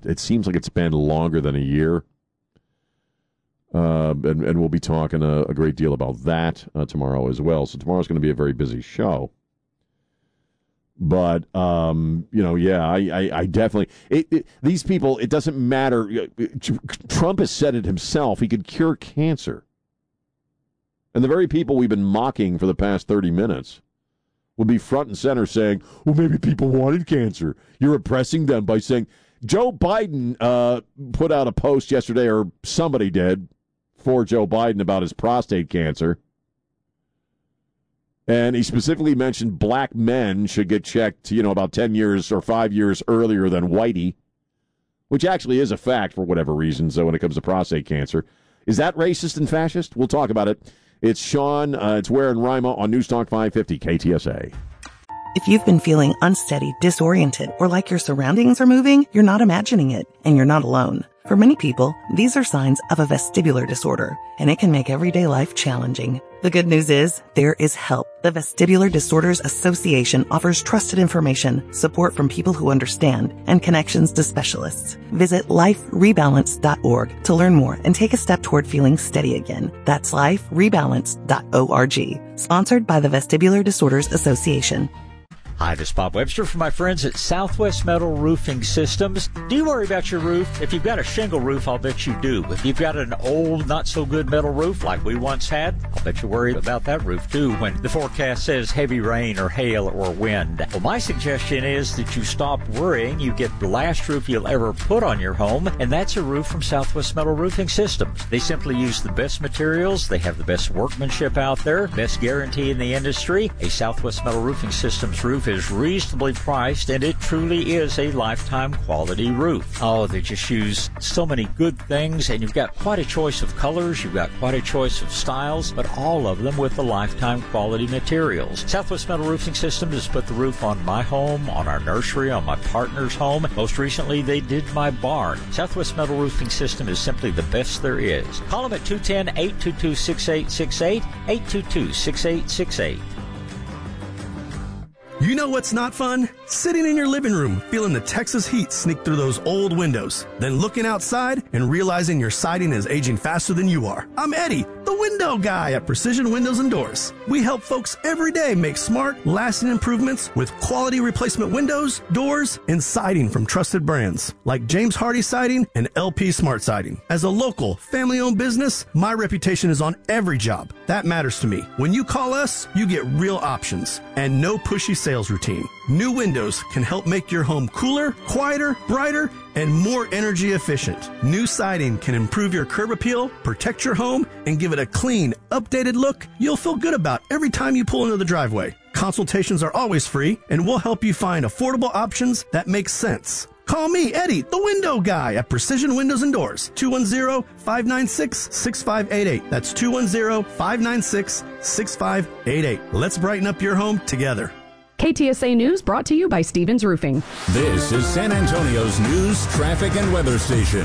it seems like it's been longer than a year. And we'll be talking a great deal about that tomorrow as well. So tomorrow's going to be a very busy show. But, I definitely... these people, it doesn't matter. Trump has said it himself. He could cure cancer. And the very people we've been mocking for the past 30 minutes will be front and center saying, well, maybe people wanted cancer. You're oppressing them by saying... Joe Biden put out a post yesterday, or somebody did, for Joe Biden about his prostate cancer. And he specifically mentioned black men should get checked, about 10 years or 5 years earlier than whitey, which actually is a fact for whatever reason, so when it comes to prostate cancer. Is that racist and fascist? We'll talk about it. It's Sean, it's Ware and Rima on News Talk 550 KTSA. If you've been feeling unsteady, disoriented, or like your surroundings are moving, you're not imagining it, and you're not alone. For many people, these are signs of a vestibular disorder, and it can make everyday life challenging. The good news is, there is help. The Vestibular Disorders Association offers trusted information, support from people who understand, and connections to specialists. Visit liferebalance.org to learn more and take a step toward feeling steady again. That's liferebalance.org. Sponsored by the Vestibular Disorders Association. Hi, this is Bob Webster from my friends at Southwest Metal Roofing Systems. Do you worry about your roof? If you've got a shingle roof, I'll bet you do. If you've got an old, not-so-good metal roof like we once had, I'll bet you worry about that roof, too, when the forecast says heavy rain or hail or wind. Well, my suggestion is that you stop worrying. You get the last roof you'll ever put on your home, and that's a roof from Southwest Metal Roofing Systems. They simply use the best materials. They have the best workmanship out there, best guarantee in the industry. A Southwest Metal Roofing Systems roof is reasonably priced, and it truly is a lifetime quality roof. Oh, they just use so many good things, and you've got quite a choice of colors, you've got quite a choice of styles, but all of them with the lifetime quality materials. Southwest Metal Roofing Systems has put the roof on my home, on our nursery, on my partner's home. Most recently, they did my barn. Southwest Metal Roofing System is simply the best there is. Call them at 210-822-6868, 822-6868. You know what's not fun? Sitting in your living room, feeling the Texas heat sneak through those old windows, then looking outside and realizing your siding is aging faster than you are. I'm Eddie, the window guy at Precision Windows and Doors. We help folks every day make smart, lasting improvements with quality replacement windows, doors, and siding from trusted brands like James Hardy Siding and LP Smart Siding. As a local, family-owned business, my reputation is on every job. That matters to me. When you call us, you get real options and no pushy sales routine. New windows can help make your home cooler, quieter, brighter, and more energy efficient. New siding can improve your curb appeal, protect your home, and give it a clean, updated look you'll feel good about every time you pull into the driveway. Consultations are always free, and we'll help you find affordable options that make sense. Call me, Eddie, the window guy at Precision Windows and Doors, 210-596-6588. That's 210-596-6588. Let's brighten up your home together. KTSA News brought to you by Stevens Roofing. This is San Antonio's news, traffic, and weather station.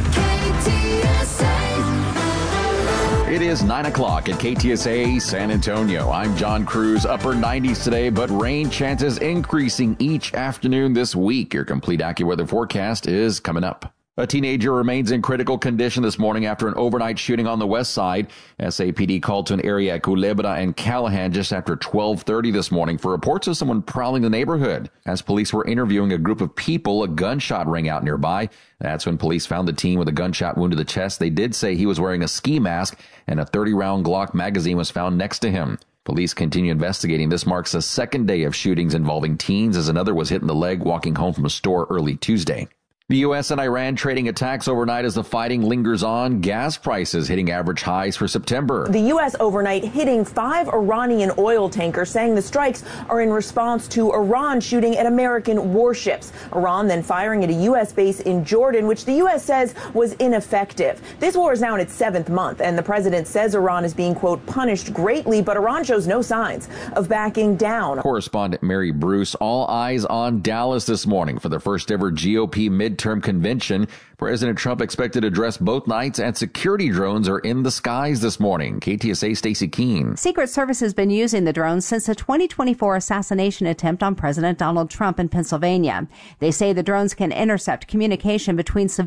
KTSA. It is 9 o'clock at KTSA San Antonio. I'm John Cruz. Upper 90s today, but rain chances increasing each afternoon this week. Your complete AccuWeather forecast is coming up. A teenager remains in critical condition this morning after an overnight shooting on the west side. SAPD called to an area at Culebra and Callahan just after 12:30 this morning for reports of someone prowling the neighborhood. As police were interviewing a group of people, a gunshot rang out nearby. That's when police found the teen with a gunshot wound to the chest. They did say he was wearing a ski mask, and a 30-round Glock magazine was found next to him. Police continue investigating. This marks the second day of shootings involving teens, as another was hit in the leg walking home from a store early Tuesday. The U.S. and Iran trading attacks overnight as the fighting lingers on. Gas prices hitting average highs for September. The U.S. overnight hitting 5 Iranian oil tankers, saying the strikes are in response to Iran shooting at American warships. Iran then firing at a U.S. base in Jordan, which the U.S. says was ineffective. This war is now in its 7th month, and the president says Iran is being, quote, punished greatly, but Iran shows no signs of backing down. Correspondent Mary Bruce, all eyes on Dallas this morning for the first ever GOP midterm convention. President Trump expected to address both nights, and security drones are in the skies this morning. KTSA Stacey Keene. Secret Service has been using the drones since the 2024 assassination attempt on President Donald Trump in Pennsylvania. They say the drones can intercept communication between civilians